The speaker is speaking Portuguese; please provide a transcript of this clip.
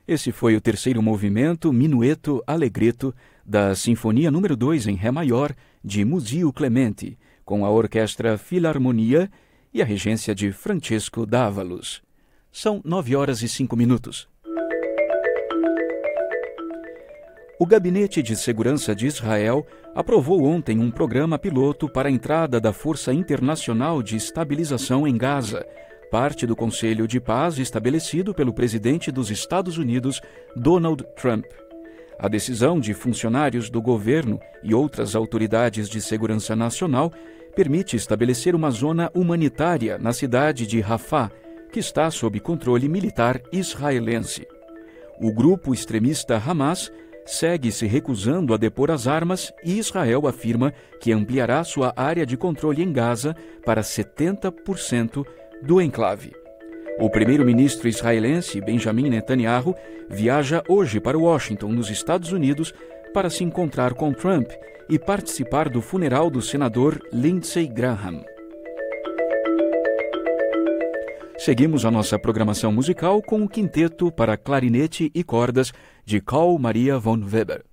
Esse foi o terceiro movimento, Minueto Allegretto, da Sinfonia número 2 em Ré maior, de Muzio Clementi, com a Orquestra Filarmonia e a regência de Francesco D'Avalos. São 9h05. O Gabinete de Segurança de Israel aprovou ontem um programa piloto para a entrada da Força Internacional de Estabilização em Gaza, parte do Conselho de Paz estabelecido pelo presidente dos Estados Unidos, Donald Trump. A decisão de funcionários do governo e outras autoridades de segurança nacional permite estabelecer uma zona humanitária na cidade de Rafah, que está sob controle militar israelense. O grupo extremista Hamas segue se recusando a depor as armas e Israel afirma que ampliará sua área de controle em Gaza para 70% do enclave. O primeiro-ministro israelense Benjamin Netanyahu viaja hoje para Washington, nos Estados Unidos, para se encontrar com Trump e participar do funeral do senador Lindsey Graham. Seguimos a nossa programação musical com o quinteto para clarinete e cordas de Carl Maria von Weber.